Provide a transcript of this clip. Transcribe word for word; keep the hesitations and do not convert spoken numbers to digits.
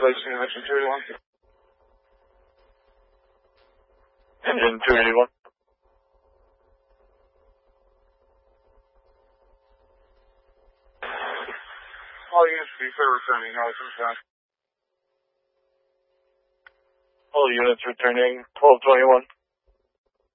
Cancellation, engine two eighty-one. Engine two eighty-one. All units be fair returning, how it's in All units returning twelve twenty-one.